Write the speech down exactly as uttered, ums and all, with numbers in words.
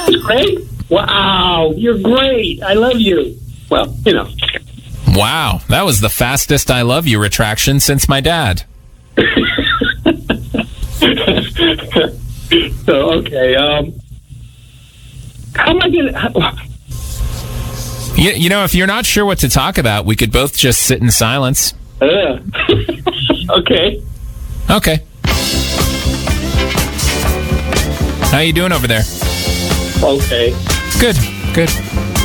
That's great. Wow, you're great. I love you. Well, you know. Wow, that was the fastest I love you retraction since my dad. So, okay. Um, how am I going to... You, you know, if you're not sure what to talk about, we could both just sit in silence. Uh, okay. Okay. How you doing over there? Okay. Good, good.